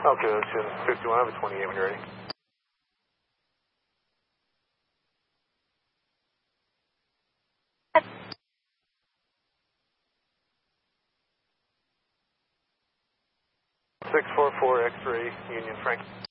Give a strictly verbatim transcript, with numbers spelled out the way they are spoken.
Okay, Ocean fifty-one, I have a twenty-eight when you're ready. six four four X-ray, Union Frank.